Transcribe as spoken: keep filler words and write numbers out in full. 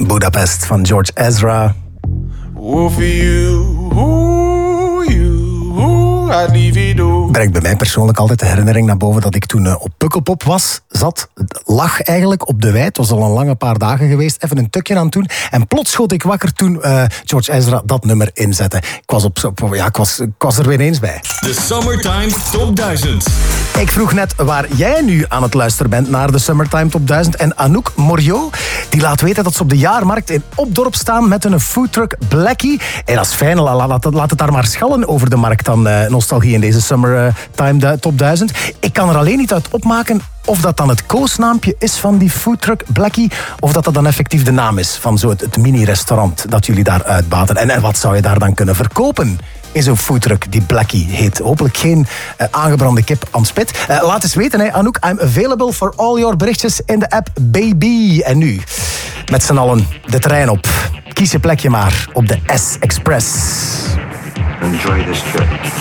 Budapest van George Ezra. Oh, for you, oh, you, oh, I'd leave it all. Brengt bij mij persoonlijk altijd de herinnering naar boven dat ik toen uh, op Pukkelpop was, zat, lag eigenlijk op de wei. Het was al een lange paar dagen geweest, even een tukje aan het doen. En plots schoot ik wakker toen uh, George Ezra dat nummer inzette. Ik was, op, op, ja, ik, was, ik was er weer eens bij. De Summertime Top duizend. Ik vroeg net waar jij nu aan het luisteren bent naar de Summertime Top duizend. En Anouk Moriot, die laat weten dat ze op de jaarmarkt in Opdorp staan met een foodtruck Blackie. En dat is fijn, laat, laat, laat het daar maar schallen over de markt dan, uh, nostalgie in deze Summertime Top duizend. Ik kan er alleen niet uit opmaken of dat dan het koosnaampje is van die foodtruck Blackie, of dat dat dan effectief de naam is van zo het, het mini-restaurant dat jullie daar uitbaten. En, en wat zou je daar dan kunnen verkopen in zo'n foodtruck die Blackie heet? Hopelijk geen uh, aangebrande kip aan spit. Uh, laat eens weten, hè, Anouk. I'm available for all your berichtjes in de app Baby. En nu, met z'n allen, de trein op. Kies je plekje maar op de S-Express. Enjoy this trip.